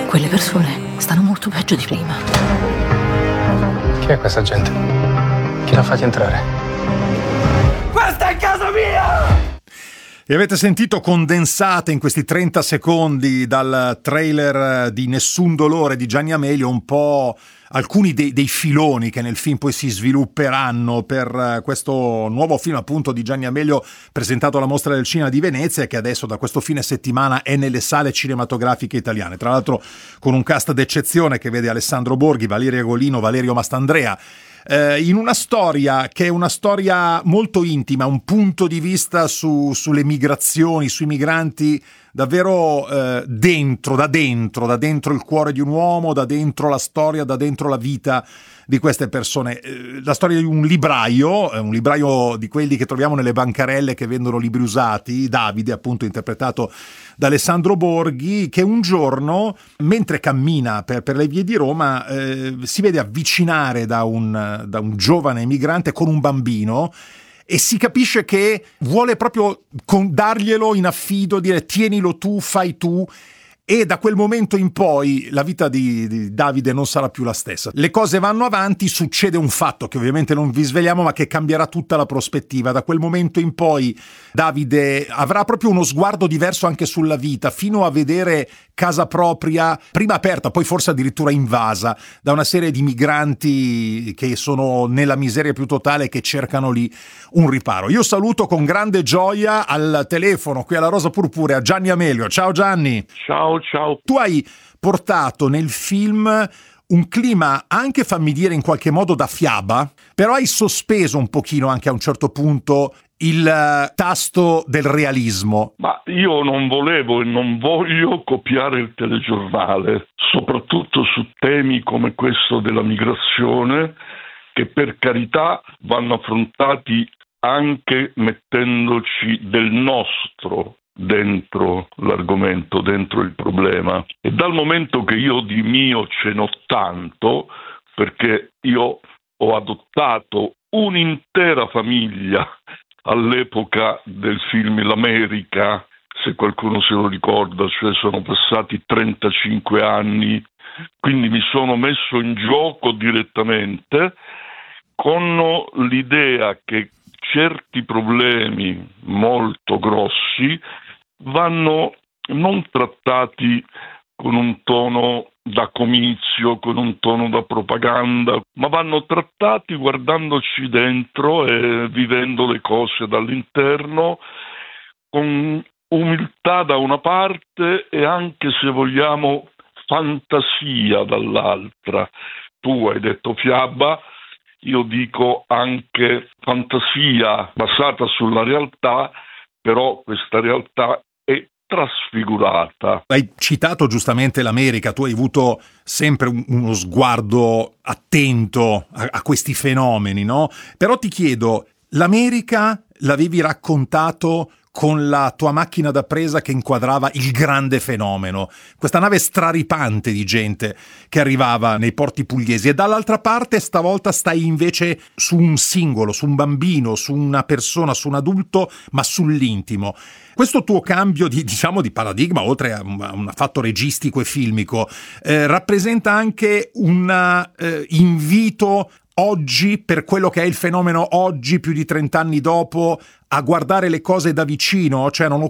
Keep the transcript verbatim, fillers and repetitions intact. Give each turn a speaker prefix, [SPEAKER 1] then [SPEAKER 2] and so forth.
[SPEAKER 1] Quelle persone stanno molto peggio di prima.
[SPEAKER 2] Chi è questa gente? Chi l'ha fatti entrare?
[SPEAKER 3] Questa è casa mia!
[SPEAKER 4] E avete sentito condensate in questi trenta secondi dal trailer di Nessun dolore di Gianni Amelio un po' alcuni dei, dei filoni che nel film poi si svilupperanno per questo nuovo film appunto di Gianni Amelio presentato alla Mostra del Cinema di Venezia e che adesso da questo fine settimana è nelle sale cinematografiche italiane, tra l'altro con un cast d'eccezione che vede Alessandro Borghi, Valeria Golino, Valerio Mastandrea, eh, in una storia che è una storia molto intima, un punto di vista su, sulle migrazioni, sui migranti davvero eh, dentro, da dentro, da dentro il cuore di un uomo, da dentro la storia, da dentro la vita di queste persone. Eh, la storia di un libraio, eh, un libraio di quelli che troviamo nelle bancarelle che vendono libri usati, Davide, appunto interpretato da Alessandro Borghi, che un giorno, mentre cammina per, per le vie di Roma, eh, si vede avvicinare da un, da un giovane migrante con un bambino, e si capisce che vuole proprio darglielo in affido, dire tienilo tu, fai tu, e da quel momento in poi la vita di, di Davide non sarà più la stessa. Le cose vanno avanti, succede un fatto che ovviamente non vi sveliamo ma che cambierà tutta la prospettiva. Da quel momento in poi Davide avrà proprio uno sguardo diverso anche sulla vita, fino a vedere casa propria prima aperta, poi forse addirittura invasa da una serie di migranti che sono nella miseria più totale e che cercano lì un riparo. Io saluto con grande gioia al telefono qui alla Rosa Purpurea Gianni Amelio. Ciao Gianni.
[SPEAKER 5] Ciao, ciao.
[SPEAKER 4] Tu hai portato nel film un clima anche, fammi dire, in qualche modo da fiaba, però hai sospeso un pochino anche a un certo punto il tasto del realismo.
[SPEAKER 5] Ma io non volevo e non voglio copiare il telegiornale, soprattutto su temi come questo della migrazione, che per carità vanno affrontati anche mettendoci del nostro dentro l'argomento, dentro il problema. E dal momento che io di mio ce n'ho tanto, perché io ho adottato un'intera famiglia all'epoca del film L'America, se qualcuno se lo ricorda, cioè sono passati trentacinque anni, quindi mi sono messo in gioco direttamente con l'idea che certi problemi molto grossi vanno non trattati con un tono da comizio, con un tono da propaganda, ma vanno trattati guardandoci dentro e vivendo le cose dall'interno con umiltà da una parte e anche, se vogliamo, fantasia dall'altra. Tu hai detto fiaba, io dico anche fantasia basata sulla realtà, però questa realtà è trasfigurata.
[SPEAKER 4] Hai citato giustamente l'America, tu hai avuto sempre uno sguardo attento a, a questi fenomeni, no? Però ti chiedo, l'America l'avevi raccontato con la tua macchina da presa che inquadrava il grande fenomeno, questa nave straripante di gente che arrivava nei porti pugliesi, e dall'altra parte stavolta stai invece su un singolo, su un bambino, su una persona, su un adulto, ma sull'intimo. Questo tuo cambio di, diciamo, di paradigma, oltre a un, a un fatto registico e filmico, eh, rappresenta anche un eh, invito oggi, per quello che è il fenomeno oggi, più di trent'anni dopo, a guardare le cose da vicino, cioè non